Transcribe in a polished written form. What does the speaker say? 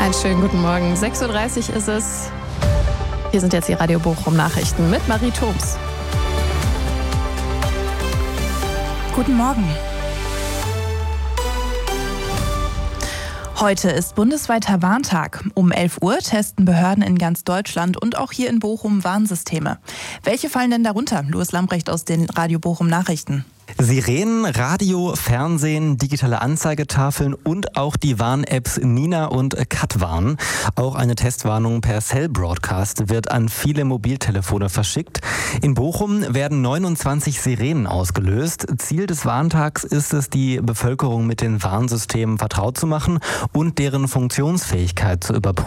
Einen schönen guten Morgen. 6.30 Uhr ist es. Hier sind jetzt die Radio Bochum Nachrichten mit Marie Thoms. Guten Morgen. Heute ist bundesweiter Warntag. Um 11 Uhr testen Behörden in ganz Deutschland und auch hier in Bochum Warnsysteme. Welche fallen denn darunter? Louis Lambrecht aus den Radio Bochum Nachrichten. Sirenen, Radio, Fernsehen, digitale Anzeigetafeln und auch die Warn-Apps Nina und Katwarn. Auch eine Testwarnung per Cell Broadcast wird an viele Mobiltelefone verschickt. In Bochum werden 29 Sirenen ausgelöst. Ziel des Warntags ist es, die Bevölkerung mit den Warnsystemen vertraut zu machen und deren Funktionsfähigkeit zu überprüfen.